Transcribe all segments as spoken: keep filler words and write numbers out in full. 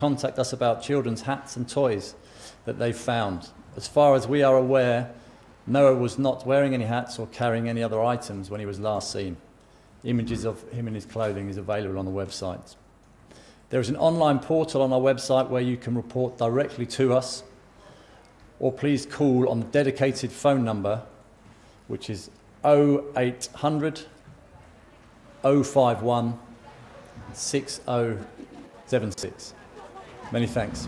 contact us about children's hats and toys that they've found. As far as we are aware, Noah was not wearing any hats or carrying any other items when he was last seen. Images of him in his clothing is available on the website. There is an online portal on our website where you can report directly to us, or please call on the dedicated phone number, which is oh eight hundred, oh five one, six oh seven six. Many thanks.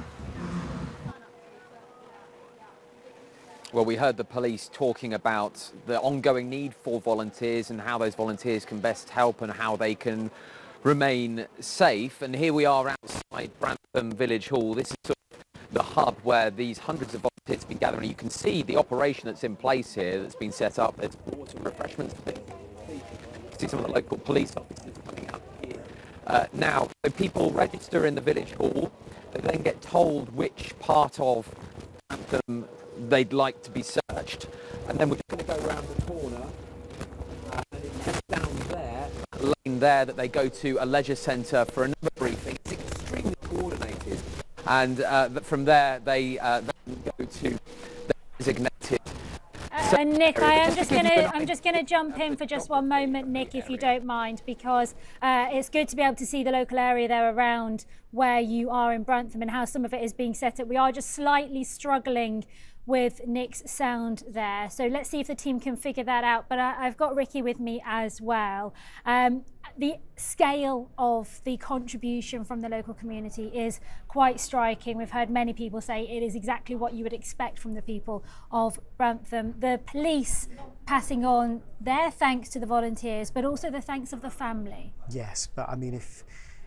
Well, we heard the police talking about the ongoing need for volunteers and how those volunteers can best help and how they can remain safe. And here we are outside Brantham Village Hall. This is sort of the hub where these hundreds of volunteers have been gathering. You can see the operation that's in place here that's been set up. There's water and refreshments. You can see some of the local police officers coming out here. Uh, now, so people register in the village hall. They then get told which part of Brantham they'd like to be searched, and then we're just going to go around the corner uh, and it heads down there, that lane there that they go to a leisure centre for another briefing. It's extremely coordinated, and uh, from there they uh, then go to the designated. Uh, and Nick, I am just going to I'm just going to jump in for just one moment, Nick, if you don't mind, because uh, it's good to be able to see the local area there around where you are in Brantham and how some of it is being set up. We are just slightly struggling with Nick's sound there, so let's see if the team can figure that out. But I, I've got Ricky with me as well. Um, the scale of the contribution from the local community is quite striking. We've heard many people say it is exactly what you would expect from the people of Brantham. The police passing on their thanks to the volunteers, but also the thanks of the family. Yes, but I mean, if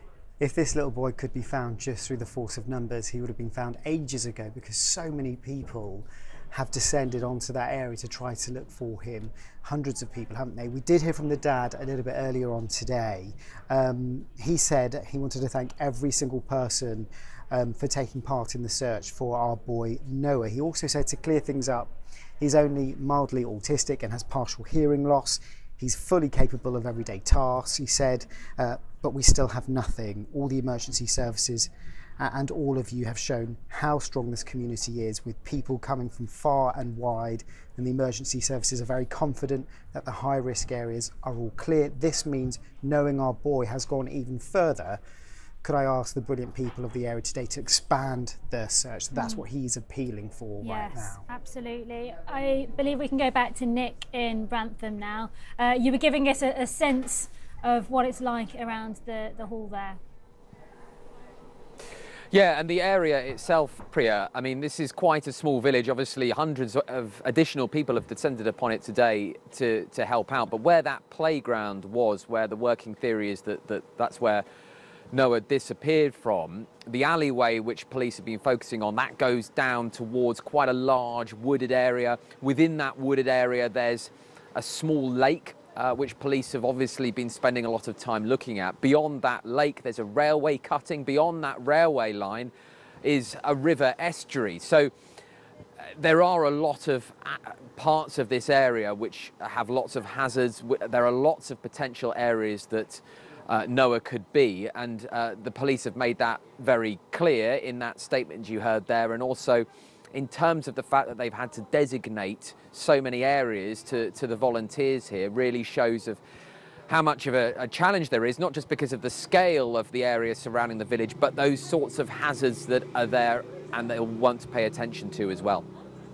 If this little boy could be found just through the force of numbers, he would have been found ages ago, because so many people have descended onto that area to try to look for him. Hundreds of people, haven't they? We did hear from the dad a little bit earlier on today. Um, he said he wanted to thank every single person um, for taking part in the search for our boy Noah. He also said, to clear things up, he's only mildly autistic and has partial hearing loss. He's fully capable of everyday tasks, he said, uh, but we still have nothing. All the emergency services uh, and all of you have shown how strong this community is, with people coming from far and wide, and the emergency services are very confident that the high risk areas are all clear. This means knowing our boy has gone even further. Could I ask the brilliant people of the area today to expand the search? That's mm. what he's appealing for yes, right now. Yes, absolutely. I believe we can go back to Nick in Brantham now. Uh, you were giving us a, a sense of what it's like around the, the hall there. Yeah, and the area itself, Priya, I mean, this is quite a small village. Obviously, hundreds of additional people have descended upon it today to, to help out. But where that playground was, where the working theory is that, that that's where Noah disappeared from, the alleyway which police have been focusing on, that goes down towards quite a large wooded area. Within that wooded area, there's a small lake, uh, which police have obviously been spending a lot of time looking at. Beyond that lake, there's a railway cutting. Beyond that railway line is a river estuary. So uh, there are a lot of uh, parts of this area which have lots of hazards. There are lots of potential areas that Uh, Noah could be, and uh, the police have made that very clear in that statement you heard there, and also in terms of the fact that they've had to designate so many areas to, to the volunteers here really shows of how much of a, a challenge there is, not just because of the scale of the area surrounding the village, but those sorts of hazards that are there and they'll want to pay attention to as well.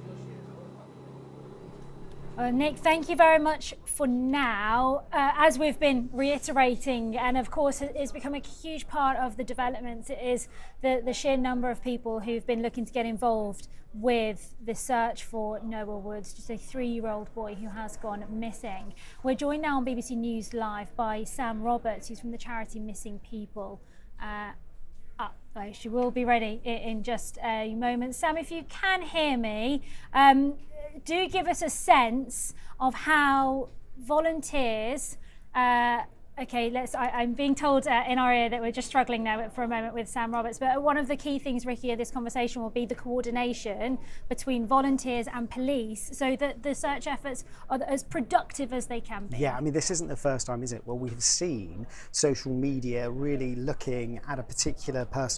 Uh, Nick, thank you very much for now. Uh, as we've been reiterating, and of course it's become a huge part of the developments, it is the, the sheer number of people who've been looking to get involved with the search for Noah Woods, just a three-year-old boy who has gone missing. We're joined now on B B C News Live by Sam Roberts, who's from the charity Missing People. Uh, Ah, oh, she will be ready in, in just a moment. Sam, if you can hear me, um, do give us a sense of how volunteers uh, Okay, let's. I, I'm being told uh, in our ear that we're just struggling now for a moment with Sam Roberts. But one of the key things, Ricky, of this conversation will be the coordination between volunteers and police, so that the search efforts are as productive as they can be. Yeah, I mean, this isn't the first time, is it? Well, we have seen social media really looking at a particular person